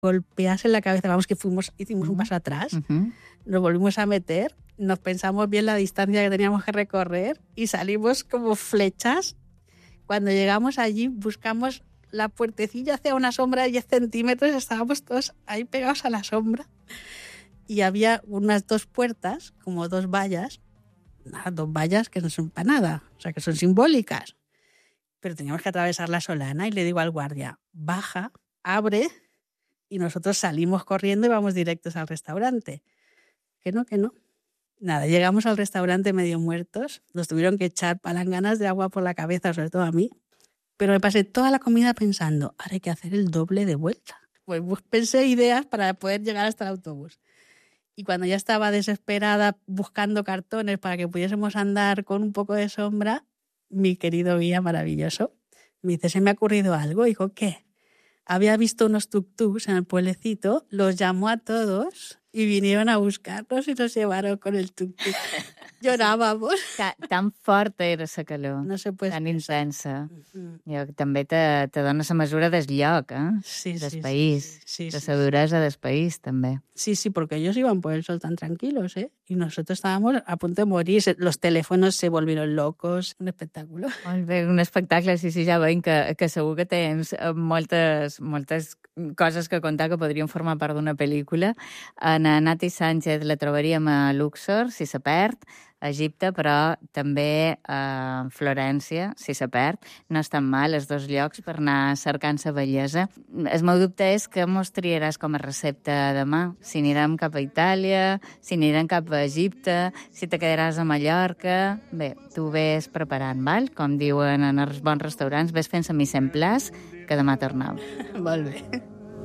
golpease en la cabeza. Vamos, que hicimos un paso atrás, nos volvimos a meter, nos pensamos bien la distancia que teníamos que recorrer y salimos como flechas. Cuando llegamos allí, buscamos la puertecilla hacia una sombra de 10 centímetros, estábamos todos ahí pegados a la sombra. Y había unas 2 puertas, como 2 vallas, 2 vallas que no son para nada, o sea, que son simbólicas. Pero teníamos que atravesar la solana y le digo al guardia, baja, abre, y nosotros salimos corriendo y vamos directos al restaurante. Que no. Nada, llegamos al restaurante medio muertos, nos tuvieron que echar palanganas de agua por la cabeza, sobre todo a mí, pero me pasé toda la comida pensando, ahora hay que hacer el doble de vuelta. Pues pensé ideas para poder llegar hasta el autobús. Y cuando ya estaba desesperada buscando cartones para que pudiésemos andar con un poco de sombra, mi querido guía maravilloso me dice, ¿se me ha ocurrido algo? Y digo, ¿qué? Había visto unos tuk-tuks en el pueblecito, los llamó a todos y vinieron a buscarnos y nos llevaron con el tuk-tuk. Llorábamos. Tan forta era la calor, no se puede tan intensa. Uh-huh. També te dona la mesura del lloc, Sí, del sí, país, sí, de la duresa del país, també. Sí, porque ellos iban por el sol tan tranquilos, ¿eh? Y nosotros estábamos a punto de morir. Los teléfonos se volvieron locos. Un espectáculo. Molt bé, un espectacle, sí, ja veiem que segur que tens moltes coses que contar que podrien formar part d'una pel·lícula. En Nati Sánchez la trobaríem a Luxor, si se perd, a Egipte, però també a Florència, si se perd. No estan mal els 2 llocs per anar cercant la bellesa. El meu dubte és que mos triaràs com a recepta demà. Si anirem cap a Itàlia, si anirem cap a Egipte, si te quedaràs a Mallorca... Bé, tu ves preparant, val? Com diuen en els bons restaurants, ves fent la mise en place, que demà tornem. Molt bé.